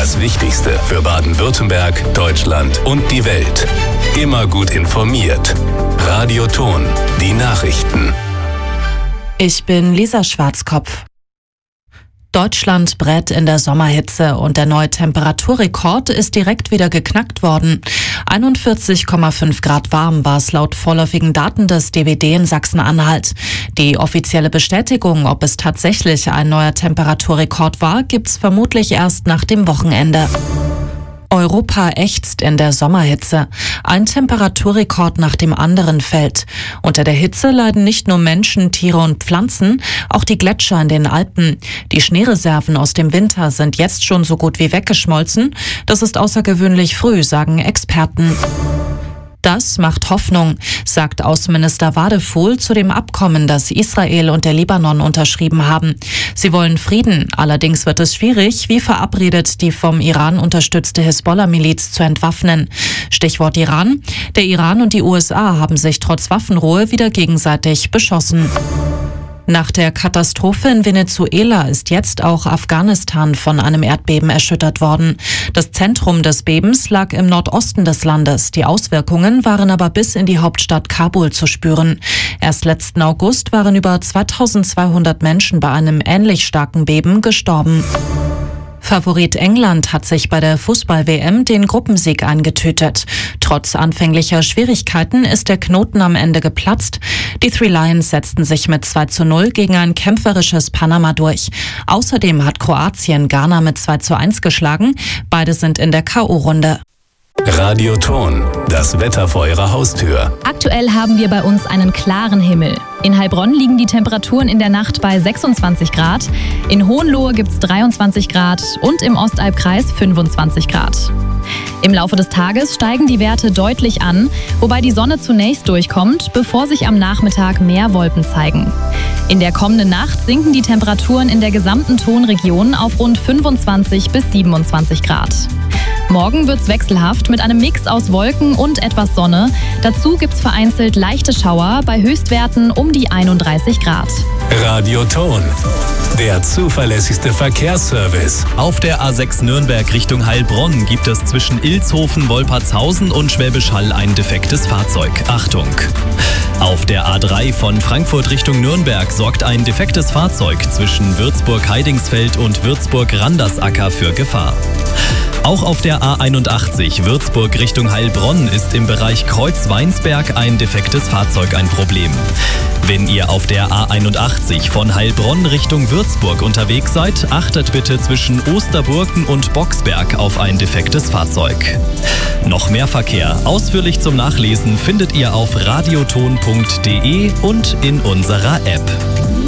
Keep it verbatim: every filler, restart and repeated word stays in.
Das Wichtigste für Baden-Württemberg, Deutschland und die Welt. Immer gut informiert. Radio Ton, die Nachrichten. Ich bin Lisa Schwarzkopf. Deutschland brät in der Sommerhitze und der neue Temperaturrekord ist direkt wieder geknackt worden. einundvierzig Komma fünf Grad warm war es laut vorläufigen Daten des D W D in Sachsen-Anhalt. Die offizielle Bestätigung, ob es tatsächlich ein neuer Temperaturrekord war, gibt's vermutlich erst nach dem Wochenende. Europa ächzt in der Sommerhitze. Ein Temperaturrekord nach dem anderen fällt. Unter der Hitze leiden nicht nur Menschen, Tiere und Pflanzen, auch die Gletscher in den Alpen. Die Schneereserven aus dem Winter sind jetzt schon so gut wie weggeschmolzen. Das ist außergewöhnlich früh, sagen Experten. Das macht Hoffnung, sagt Außenminister Wadefuhl zu dem Abkommen, das Israel und der Libanon unterschrieben haben. Sie wollen Frieden, allerdings wird es schwierig, wie verabredet die vom Iran unterstützte Hisbollah-Miliz zu entwaffnen. Stichwort Iran. Der Iran und die U S A haben sich trotz Waffenruhe wieder gegenseitig beschossen. Nach der Katastrophe in Venezuela ist jetzt auch Afghanistan von einem Erdbeben erschüttert worden. Das Zentrum des Bebens lag im Nordosten des Landes. Die Auswirkungen waren aber bis in die Hauptstadt Kabul zu spüren. Erst letzten August waren über zweitausendzweihundert Menschen bei einem ähnlich starken Beben gestorben. Favorit England hat sich bei der Fußball-W M den Gruppensieg eingetütet. Trotz anfänglicher Schwierigkeiten ist der Knoten am Ende geplatzt. Die Three Lions setzten sich mit zwei zu null gegen ein kämpferisches Panama durch. Außerdem hat Kroatien Ghana mit zwei zu eins geschlagen. Beide sind in der K O-Runde. Radio Ton, das Wetter vor Ihrer Haustür. Aktuell haben wir bei uns einen klaren Himmel. In Heilbronn liegen die Temperaturen in der Nacht bei sechsundzwanzig Grad, in Hohenlohe gibt es dreiundzwanzig Grad und im Ostalbkreis fünfundzwanzig Grad. Im Laufe des Tages steigen die Werte deutlich an, wobei die Sonne zunächst durchkommt, bevor sich am Nachmittag mehr Wolken zeigen. In der kommenden Nacht sinken die Temperaturen in der gesamten Tonregion auf rund fünfundzwanzig bis siebenundzwanzig Grad. Morgen wird's wechselhaft mit einem Mix aus Wolken und etwas Sonne. Dazu gibt's vereinzelt leichte Schauer bei Höchstwerten um die einunddreißig Grad. Radio Ton, der zuverlässigste Verkehrsservice. Auf der A sechs Nürnberg Richtung Heilbronn gibt es zwischen Ilzhofen, Wolpertshausen und Schwäbisch Hall ein defektes Fahrzeug. Achtung! Auf der A drei von Frankfurt Richtung Nürnberg sorgt ein defektes Fahrzeug zwischen Würzburg-Heidingsfeld und Würzburg-Randersacker für Gefahr. Auch auf der A einundachtzig Würzburg Richtung Heilbronn ist im Bereich Kreuz-Weinsberg ein defektes Fahrzeug ein Problem. Wenn ihr auf der A einundachtzig von Heilbronn Richtung Würzburg unterwegs seid, achtet bitte zwischen Osterburgen und Boxberg auf ein defektes Fahrzeug. Noch mehr Verkehr ausführlich zum Nachlesen findet ihr auf radioton punkt de und in unserer App.